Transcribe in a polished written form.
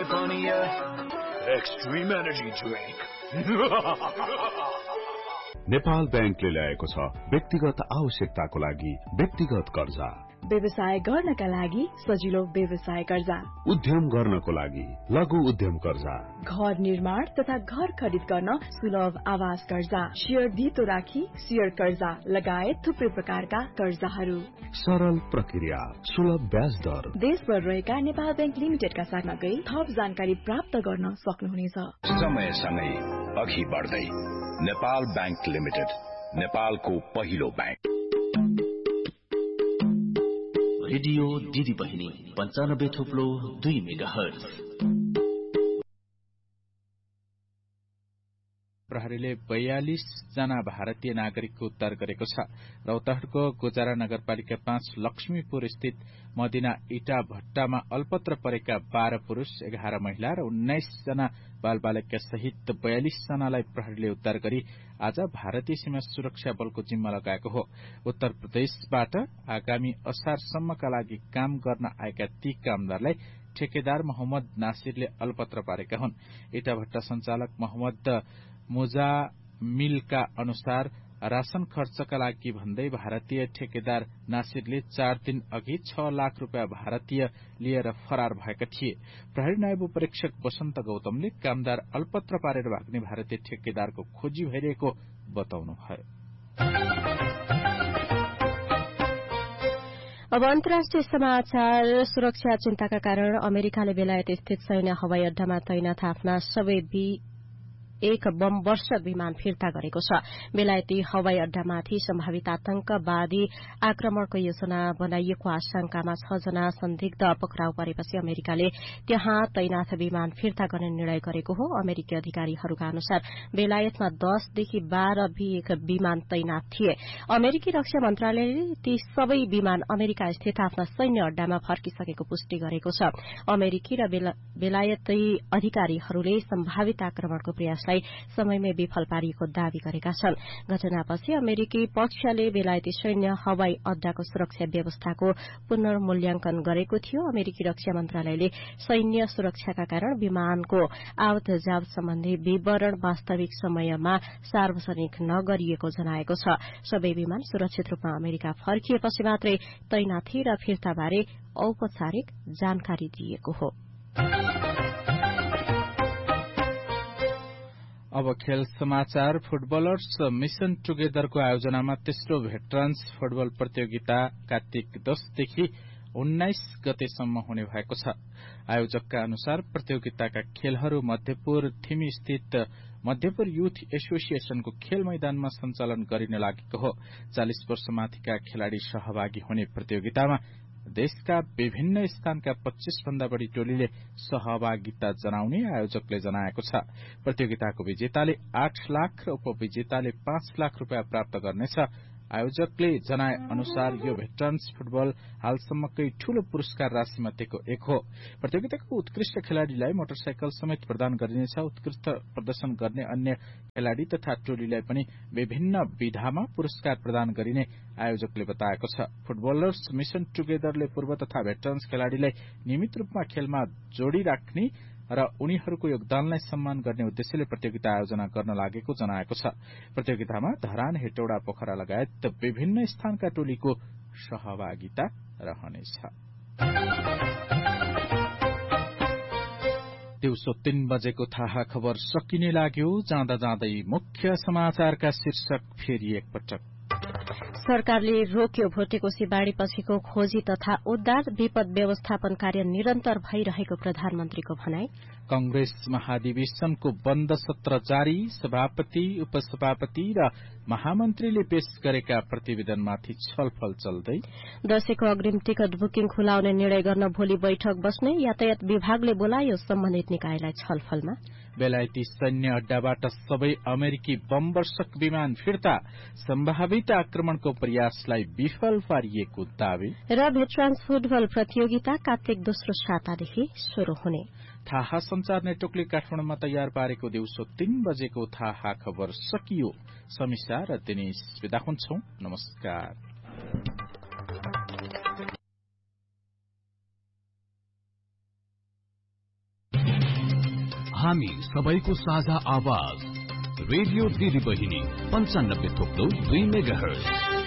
California. Extreme Energy Drink. Nepal बैंकले ल्याएको छ व्यक्तिगत आवश्यकताको लागि व्यक्तिगत कर्जा, व्यवसाय गर्नका लागि सजिलो व्यवसाय कर्जा, उद्यम गर्नको लागि लघु उद्यम कर्जा, घर निर्माण तथा घर खरिद गर्न सुलभ आवास कर्जा, शेयर धितो राखी शेयर कर्जा लगायत थुप्रै प्रकारका कर्जाहरू, सरल प्रक्रिया, सुलभ ब्याज दर। देशभर रहेका नेपाल बैंक लिमिटेडका साथमा गई थप जानकारी प्राप्त गर्न सक्नुहुनेछ। समयसँगै अघि बढ्दै नेपाल बैंक लिमिटेड, नेपालको पहिलो बैंक। रेडियो दिदी बहिनी 95.2 मेगाहर्ज। प्रहरीले 42 जना भारतीय नागरिकको उद्धार गरेको छ। रौतहटको गोजारा नगरपालिका 5 लक्ष्मीपुर स्थित मदिना इटा भट्टामा अल्पत्र परेका 12 पुरूष, 11 महिला र 19 जना बालबालिका सहित 42 जनालाई प्रहरीले उद्धार गरी आज भारतीय सीमा सुरक्षा बलको जिम्मा लगाएको हो। उत्तर प्रदेशबाट आगामी असारसम्मका लागि काम गर्न आएका ती कामदारलाई ठेकेदार मोहम्मद नासिरले अल्पत्र पारेका हुन्। इटा भट्टा संचालक मोहम्मद मुजामिलका अनुसार राशन खर्चका लागि भन्दै भारतीय ठेकेदार नासिरले 4 दिन अघि 6 लाख रुपियाँ भारतीय लिएर फरार भएका थिए। प्रहरी नायब परीक्षक वसन्त गौतमले कामदार अल्पत्र पारेर भाग्ने भारतीय ठेकेदारको खोजी भइरहेको बताउनुभयो। अब अन्तर्राष्ट्रिय समाचार। सुरक्षा चिन्ताका कारण अमेरिकाले बेलायत स्थित सैन्य हवाई अड्डामा तैनाथ आफ्ना सबै एक बम वर्षक विमान फिर्ता गरेको छ। बेलायती हवाई अड्डामाथि सम्भावित आतंकवादी आक्रमणको योजना बनाइएको आशंकामा 6 जना संदिग्ध पक्राउ परेपछि अमेरिकाले त्यहाँ तैनाथ विमान फिर्ता गर्ने निर्णय गरेको हो। अमेरिकी अधिकारीहरूका अनुसार बेलायतमा 10 देखि 12 विमान तैनाथ थिए। अमेरिकी रक्षा मन्त्रालयले ती सबै विमान अमेरिका स्थित आफ्ना सैन्य अड्डामा फर्किसकेको पुष्टि गरेको छ। अमेरिकी र बेलायती अधिकारीहरूले सम्भावित आक्रमणको प्रयास समयमै विफल पारिएको दावी गरेका छन्। घटनापछि अमेरिकी पक्षले बेलायती सैन्य हवाई अड्डाको सुरक्षा व्यवस्थाको पुनर्मूल्यांकन गरेको थियो। अमेरिकी रक्षा मन्त्रालयले सैन्य सुरक्षाका कारण विमानको आवत जावत सम्बन्धी विवरण वास्तविक समयमा सार्वजनिक नगरिएको जनाएको छ। सबै विमान सुरक्षित रूपमा अमेरिका फर्किएपछि मात्रै तैनाथी र फिर्ताबारे औपचारिक जानकारी दिएको हो। अब खेल समाचार। फुटबलर्स मिशन टुगेदरको आयोजनामा तेस्रो भेटरन्स फुटबल प्रतियोगिता कार्तिक 10 देखि 19 गतेसम्म हुने भएको छ। आयोजकका अनुसार प्रतियोगिताका खेलहरू मध्यपुर थिमी स्थित मध्यपुर युथ एसोसिएशनको खेल मैदानमा सञ्चालन गरिन लागेको हो। 40 वर्षमाथिका खेलाड़ी सहभागी हुने प्रतियोगितामा देशका विभिन्न स्थानका 25 भन्दा बढ़ी टोलीले सहभागिता जनाउने आयोजकले जनाएको छ। प्रतियोगिताको विजेताले 8 लाख र उपविजेताले 5 लाख रुपियाँ प्राप्त गर्नेछ। आयोजकले जनाए अनुसार यो भेटरन्स फुटबल हालसम्मकै ठूलो पुरस्कार राशि मध्येको एक हो। प्रतियोगिताको उत्कृष्ट खेलाड़ीलाई मोटरसाइकल समेत प्रदान गरिनेछ। उत्कृष्ट प्रदर्शन गर्ने अन्य खेलाड़ी तथा टोलीलाई पनि विभिन्न विधामा पुरस्कार प्रदान गरिने आयोजकले बताएको छ। फुटबलर्स मिशन टुगेदरले पूर्व तथा भेटरन्स खेलाड़ीलाई नियमित रूपमा खेलमा जोड़ी राख्ने र उनीहरूको योगदानलाई सम्मान गर्ने उद्देश्यले प्रतियोगिता आयोजना गर्न लागेको जनाएको छ। प्रतियोगितामा धरान, हेटौडा, पोखरा लगायत विभिन्न स्थानका टोलीको सहभागिता रहनेछ। दिउँसो 3 बजेको थाहा खबर सकिने लाग्यो। जाँदा जाँदै मुख्य समाचारका शीर्षक फेरि एकपटक। सरकारले रोक्यो भोटेकोशी बाढ़ीपछिको खोजी तथा उद्धार, विपद व्यवस्थापन कार्य निरन्तर भइरहेको प्रधानमन्त्रीको भनाई। कंग्रेस महाधिवेशनको बन्द सत्र जारी, सभापति, उपसभापति र महामन्त्रीले पेश गरेका प्रतिवेदनमाथि छलफल चल्दै। दशैंको अग्रिम टिकट बुकिङ खुलाउने निर्णय गर्न भोलि बैठक बस्ने, यातायात विभागले बोलायो सम्बन्धित निकायलाई छलफलमा। बेलायती सैन्य अड्डाबाट सबै अमेरिकी बमवर्षक विमान फिर्ता, सम्भावित आक्रमणको प्रयासलाई विफल पारिएको दावी। र भेटरन्स फुटबल प्रतियोगिता कार्तिक दोस्रो सातादेखि शुरू हुने। थाहा संचार नेटवर्कले काठमाडौँमा तयार पारेको दिउँसो 3 बजेको थाहा खबर सकियो। समीक्षा र दिनेश विदा हुन्छौं। नमस्कार। हामी सबैको साझा आवाज रेडियो दिदी बहिनी 95.2 मेगाहर्ज